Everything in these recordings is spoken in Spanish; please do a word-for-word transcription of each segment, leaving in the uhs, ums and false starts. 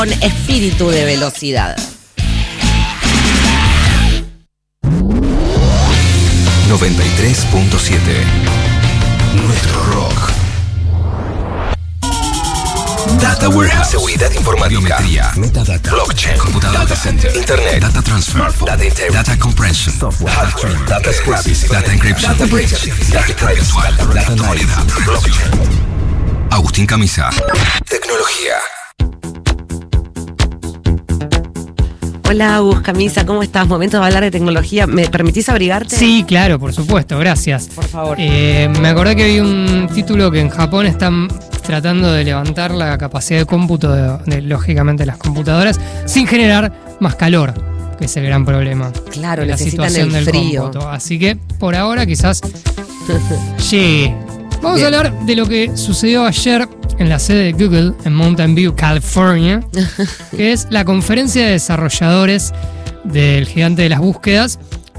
con espíritu de velocidad. noventa y tres punto siete. Nuestro rock. Data Warehouse, seguridad informática, biometría, metadata, blockchain, computadora, data center, internet, data transfer, data integrity, data compression, software, hardware, data scrapping, data encryption, data breach, data privacy, data actualidad, blockchain. Agustín Camisa. Tecnología. Hola, Agus Camisa, ¿cómo estás? Momento de hablar de tecnología. ¿Me permitís abrigarte? Sí, claro, por supuesto, gracias. Por favor. Eh, me acordé que vi un título que en Japón están tratando de levantar la capacidad de cómputo de, de, lógicamente, las computadoras sin generar más calor, que es el gran problema. Claro, de la necesitan situación el del frío. cómputo. Así que, por ahora, quizás llegue. Vamos Bien. a hablar de lo que sucedió ayer en la sede de Google en Mountain View, California, que es la conferencia de desarrolladores del gigante de las búsquedas,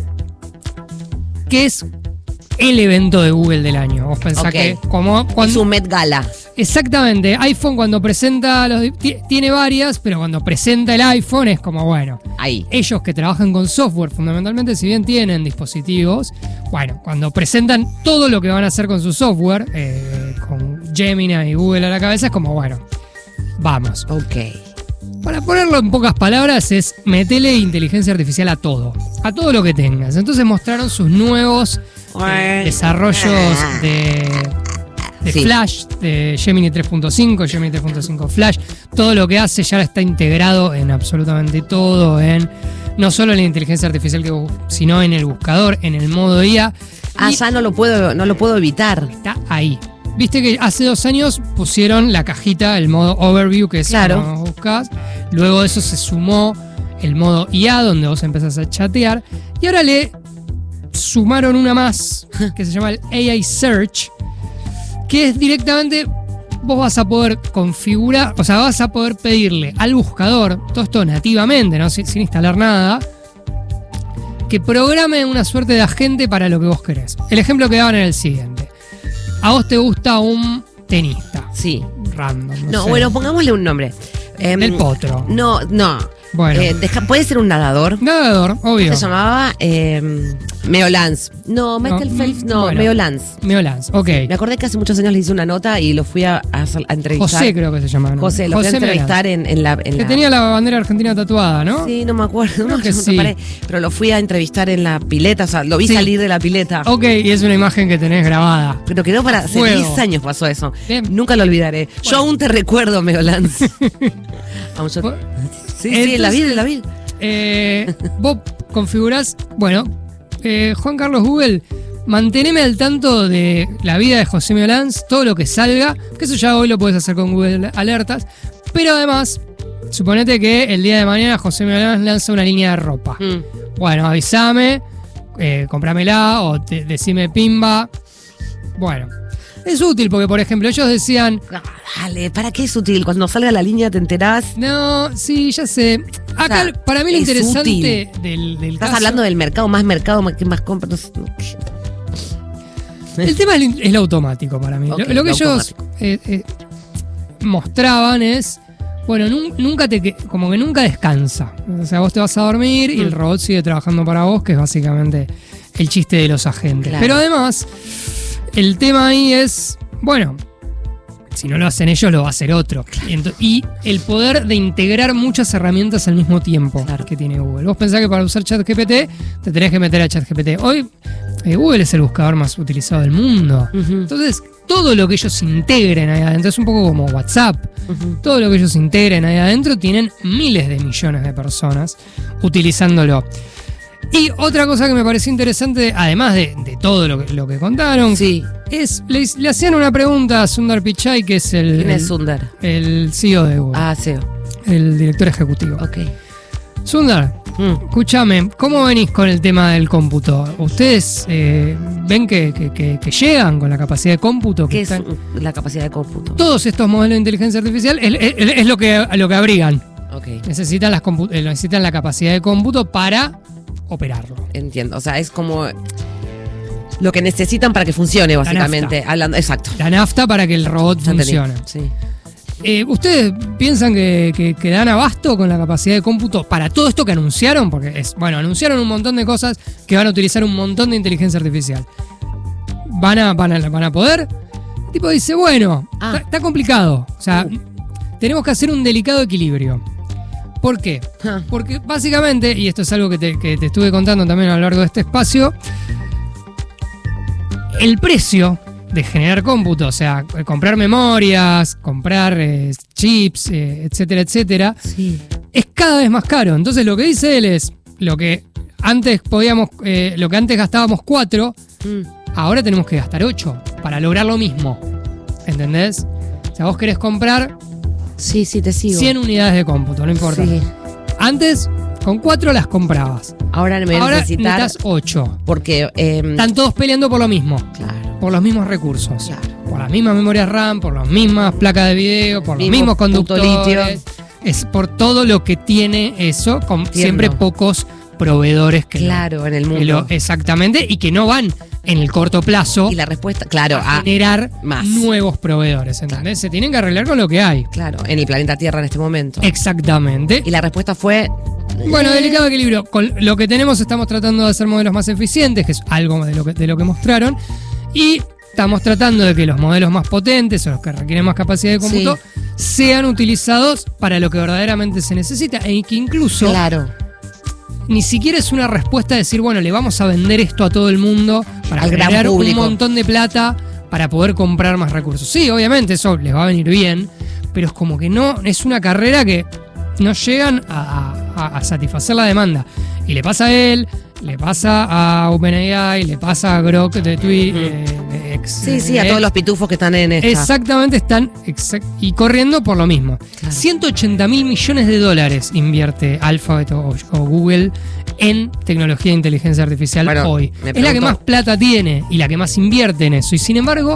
que es el evento de Google del año. Vos pensás Okay. que como cuando, Es un Met Gala. exactamente, iPhone cuando presenta los, tiene varias, pero cuando presenta el iPhone es como, bueno, Ahí. ellos que trabajan con software fundamentalmente, si bien tienen dispositivos, bueno, cuando presentan todo lo que van a hacer con su software, eh, con Gemini y Google a la cabeza, es como, bueno, vamos. Ok. Para ponerlo en pocas palabras, es metele inteligencia artificial a todo, a todo lo que tengas. Entonces mostraron sus nuevos eh, desarrollos de, de Sí. Flash, de Gemini tres punto cinco, Gemini tres punto cinco Flash. Todo lo que hace ya está integrado en absolutamente todo, en no solo en la inteligencia artificial, que, sino en el buscador, en el modo I A. Ah, Y ya no lo puedo, no lo puedo evitar. está ahí. Viste que hace dos años pusieron la cajita, el modo Overview, que es Claro. cuando vos buscás. Luego de eso se sumó el modo I A, donde vos empezás a chatear. Y ahora le sumaron una más, que se llama el A I Search, que es directamente, vos vas a poder configurar, o sea, vas a poder pedirle al buscador, todo esto nativamente, ¿no? sin, sin instalar nada, que programe una suerte de agente para lo que vos querés. El ejemplo que daban era el siguiente. A vos te gusta un tenista. Sí. Random. No, No, sé. bueno, pongámosle un nombre. Em, Del Potro. No, no. Bueno. Eh, deja- puede ser un nadador. Nadador, obvio. Se llamaba eh, Meo Lance. No, Michael No, Phelps, no, bueno. Meo Lance. Meo Lance, ok. Me acordé que hace muchos años le hice una nota y lo fui a, a, a entrevistar. José creo que se llama, ¿no? José, lo fui a Meo entrevistar Lance. en, en la... En Que la tenía la bandera argentina tatuada, ¿no? Sí, no me acuerdo. Creo No, que yo me sí. paré, pero lo fui a entrevistar en la pileta, o sea, lo vi Sí. salir de la pileta. Ok, y es una imagen que tenés grabada. Pero quedó para... Hace Fuego. diez años pasó eso. Bien. Nunca lo olvidaré. Yo aún te recuerdo, Meo Lance. Aún yo- Bueno, Sí, sí, en la vida, entonces- en la vida. Eh, vos configurás, bueno, eh, Juan Carlos Google, manteneme al tanto de la vida de José Meo Lance, todo lo que salga, que eso ya hoy lo podés hacer con Google Alertas, pero además, suponete que el día de mañana José Meo Lance lanza una línea de ropa. Mm. Bueno, avísame, eh, comprámela o te, decime pimba. Bueno, es útil porque, por ejemplo, ellos decían, Ah, dale, ¿para qué es útil? Cuando salga la línea te enterás. no, sí, ya sé. Acá, O sea, para mí lo es interesante útil. del, del Estás caso- hablando del mercado, más mercado, más, que más compras. El tema es el- es lo automático para mí. Ok, lo, lo que lo ellos eh, eh, mostraban es, bueno, nun- nunca te que- como que nunca descansa. O sea, vos te vas a dormir y el Mm. robot sigue trabajando para vos, que es básicamente el chiste de los agentes. Claro. Pero además, el tema ahí es, bueno, si no lo hacen ellos, lo va a hacer otro. Y, ento- y el poder de integrar muchas herramientas al mismo tiempo Claro. que tiene Google. Vos pensás que para usar ChatGPT te tenés que meter a ChatGPT. Hoy eh, Google es el buscador más utilizado del mundo. Ujú, Entonces, todo lo que ellos integren ahí adentro es un poco como WhatsApp. ujú. Todo lo que ellos integren ahí adentro tienen miles de millones de personas utilizándolo. Y otra cosa que me pareció interesante, además de, de todo lo que, lo que contaron, Sí. es le, le hacían una pregunta a Sundar Pichai, que es el, ¿Quién es el, Sundar? el C E O de Google, Ah, sí. el director ejecutivo. Ok. Sundar, Mm. escúchame, ¿cómo venís con el tema del cómputo? ¿Ustedes eh, ven que, que- que- que llegan con la capacidad de cómputo? Que ¿Qué es están- la capacidad de cómputo? Todos estos modelos de inteligencia artificial es, es- es lo, que, lo que abrigan. Ok, Necesitan, las compu- eh, necesitan la capacidad de cómputo para operarlo. entiendo. O sea, es como lo que necesitan para que funcione, básicamente. Hablando, exacto. La nafta para que el robot Ya entendí. funcione. Sí. Eh, ¿Ustedes piensan que, que, que dan abasto con la capacidad de cómputo para todo esto que anunciaron? Porque es, bueno, anunciaron un montón de cosas que van a utilizar un montón de inteligencia artificial. ¿Van a, van a, van a poder? El tipo dice, bueno, Ah. está, está complicado. O sea, Uh. tenemos que hacer un delicado equilibrio. ¿Por qué? Ah. Porque básicamente, y esto es algo que te, que te estuve contando también a lo largo de este espacio, el precio de generar cómputo, o sea, comprar memorias, comprar eh, chips, eh, etcétera, etcétera, Sí. es cada vez más caro. Entonces lo que dice él es, lo que antes podíamos, eh, lo que antes gastábamos cuatro, Mm. ahora tenemos que gastar ocho para lograr lo mismo. ¿Entendés? O sea, vos querés comprar Sí, sí, te sigo. cien unidades de cómputo, no importa. Sí. Antes, con cuatro las comprabas. Ahora me voy a Ahora necesitar. necesitas ocho. Porque. eh, Están todos peleando por lo mismo. claro. Por los mismos recursos. Claro. Por las mismas memorias RAM, por las mismas placas de video, por los Mismo mismos punto conductores. litio. Es por todo lo que tiene eso, con Entiendo. siempre pocos proveedores que lo- Claro, en el que mundo. lo- exactamente, y que no van en el corto plazo Y la respuesta, claro, a a, generar más. nuevos proveedores. ¿Entendés? Se tienen que arreglar con lo que hay. claro, en el planeta Tierra en este momento. Exactamente. Y la respuesta fue. Bueno, delicado equilibrio. Con lo que tenemos estamos tratando de hacer modelos más eficientes, que es algo de lo que, de lo que mostraron. Y estamos tratando de que los modelos más potentes o los que requieren más capacidad de cómputo sean utilizados para lo que verdaderamente se necesita. E que incluso Claro. ni siquiera es una respuesta de decir, bueno, le vamos a vender esto a todo el mundo para Al gran generar un público. montón de plata para poder comprar más recursos. Sí, obviamente eso les va a venir bien, pero es como que no, es una carrera que no llegan a, a- a satisfacer la demanda. Y le pasa a él, le pasa a OpenAI, le pasa a Grok de Twitter. Sí, sí, a todos los pitufos que están en esta. Exactamente, están exact- y corriendo por lo mismo. Claro. ciento ochenta mil millones de dólares invierte Alphabet o, o Google en tecnología de inteligencia artificial Bueno, hoy. me Es la que pregunto- más plata tiene y la que más invierte en eso. Y sin embargo,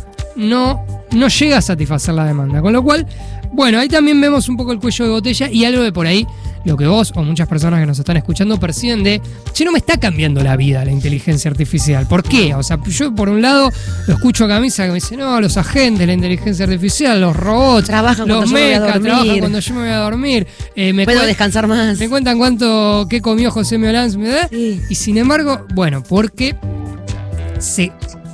no, no llega a satisfacer la demanda. Con lo cual, bueno, ahí también vemos un poco el cuello de botella y algo de por ahí, lo que vos o muchas personas que nos están escuchando perciben de, che, no me está cambiando la vida la inteligencia artificial. ¿Por qué? O sea, yo por un lado lo escucho a Camisa que me dice, no, los agentes, la inteligencia artificial, los robots, Trabajan los cuando yo me voy a mechas, dormir. trabajan cuando yo me voy a dormir. Eh, me Puedo cuen- descansar más. me cuentan cuánto, qué comió José Meolans, ¿verdad? Sí. Y sin embargo, bueno, porque se,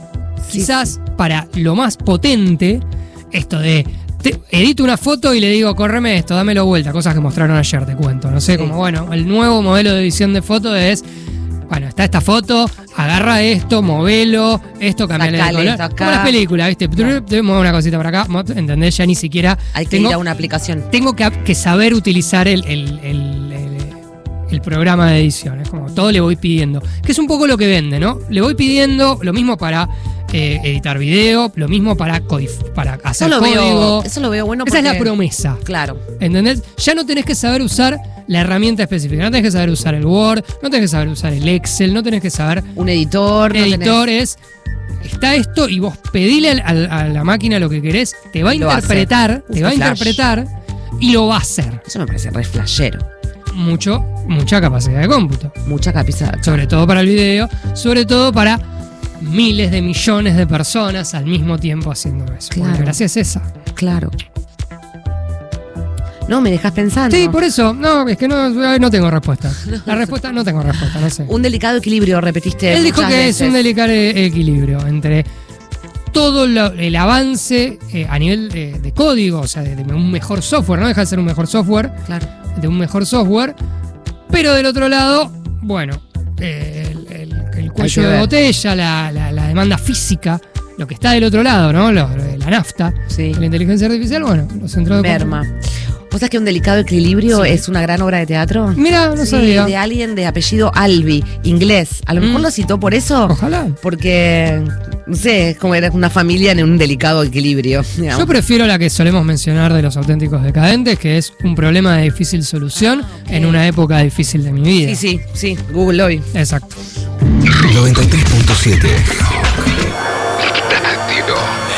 quizás para lo más potente, esto de te- edito una foto y le digo, córreme esto, dámelo vuelta, cosas que mostraron ayer, te cuento. No sé, Sí. como bueno, el nuevo modelo de edición de foto es, bueno, está esta foto, agarra esto, movelo, esto, cambiale de Sacale color. esto acá. Como las películas, ¿viste? Claro. Te muevo una cosita para acá, mo- ¿entendés? Ya ni siquiera Hay que tengo, ir a una aplicación. tengo que, que saber utilizar el, el- el- el- el programa de edición. Es como todo le voy pidiendo. Que es un poco lo que vende, ¿no? Le voy pidiendo lo mismo para eh, editar video, lo mismo para, codif- para Eso hacer lo, código. veo, eso lo veo bueno Esa es la porque- promesa. Claro. ¿Entendés? Ya no tenés que saber usar la herramienta específica. No tenés que saber usar el Word, no tenés que saber usar el Excel, no tenés que saber Un editor. un no tenés- editor. Es, está esto y vos pedile al- al- a la máquina lo que querés, te va a Y lo hace. interpretar, te Uf, va a qué flash. interpretar y lo va a hacer. Eso me parece re flashero. Mucho, mucha capacidad de cómputo. Mucha capiza. Sobre todo para el video, sobre todo para miles de millones de personas al mismo tiempo haciendo eso. Porque Claro. la gracia es esa. Claro. No, me dejas pensando. Sí, por eso. No, es que no, no tengo respuesta. La respuesta, no tengo respuesta, no sé. Un delicado equilibrio, repetiste. Él dijo muchas que es veces. un delicado e- equilibrio entre todo lo- el avance eh, a nivel de, de código, o sea, de, de un mejor software, no deja de ser un mejor software, Claro. de un mejor software, pero del otro lado, bueno, eh, el, el- el cuello que de ver. botella, la, la- la demanda física, lo que está del otro lado, ¿no? Lo- lo de la nafta, Sí. la inteligencia artificial, bueno, los centros de Berma. ¿Vos sabés que un delicado equilibrio Sí. es una gran obra de teatro? Mira, no Sí, sabía. de alguien de apellido Albi, inglés. A lo mejor Mm. lo citó por eso. Ojalá. Porque, no sé, es como era una familia en un delicado equilibrio. digamos. Yo prefiero la que solemos mencionar de los auténticos decadentes, que es un problema de difícil solución en una época difícil de mi vida. Sí, sí, sí. Google hoy. Exacto. noventa y tres punto siete. Radio.